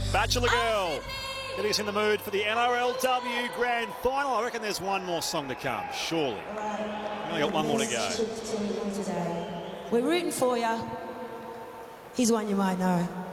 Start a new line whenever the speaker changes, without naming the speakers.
Bachelor Girl getting us in the mood for the NRLW Grand Final. I reckon there's one more song to come, surely. We've only got one more to go.
We're rooting for you. Here's one you might know.